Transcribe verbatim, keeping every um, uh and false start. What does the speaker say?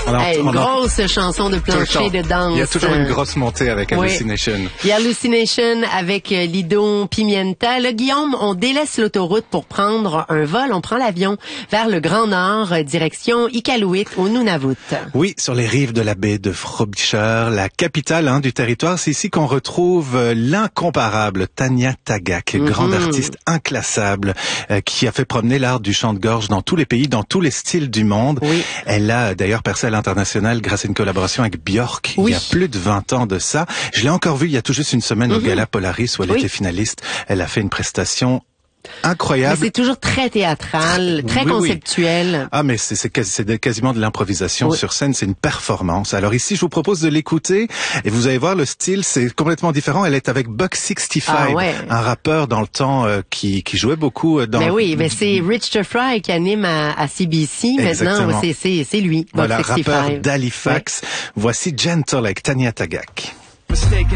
On hey, une on grosse chanson de plancher de danse. Il y a toujours une grosse montée avec oui. Hallucination. Il y a Hallucination avec Lido Pimienta. Là, Guillaume, on délaisse l'autoroute pour prendre un vol. On prend l'avion vers le Grand Nord, direction Iqaluit, au Nunavut. Oui, sur les rives de la baie de Frobisher, la capitale hein, du territoire. C'est ici qu'on retrouve l'incomparable Tanya Tagaq, mm-hmm. grande artiste inclassable, euh, qui a fait promener l'art du chant de gorge dans tous les pays, dans tous les styles du monde. Oui. Elle a d'ailleurs percé à l'international grâce à une collaboration avec Björk oui. il y a plus de vingt ans de ça. Je l'ai encore vue il y a tout juste une semaine mm-hmm. au Gala Polaris où elle oui. était finaliste. Elle a fait une prestation incroyable. Mais c'est toujours très théâtral, très oui, conceptuel. Oui. Ah, mais c'est, c'est, c'est quasiment de l'improvisation oui. sur scène, c'est une performance. Alors ici, je vous propose de l'écouter et vous allez voir le style, c'est complètement différent. Elle est avec Buck soixante-cinq, ah, ouais. un rappeur dans le temps euh, qui, qui jouait beaucoup dans... Mais oui, mais c'est Rich Fry qui anime à, à C B C maintenant. C'est, c'est, c'est lui, Buck voilà, soixante-cinq. Rappeur d'Halifax. Ouais. Voici Gentle avec Tanya Tagaq.